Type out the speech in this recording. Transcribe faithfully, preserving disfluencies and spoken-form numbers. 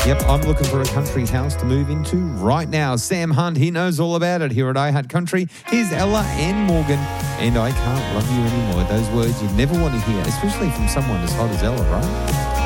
Yep, I'm looking for a country house to move into right now. Sam Hunt, he knows all about it here at iHeart Country. Here's Ella and Morgan, and I Can't Love You Anymore. Those words you never want to hear, especially from someone as hot as Ella, right?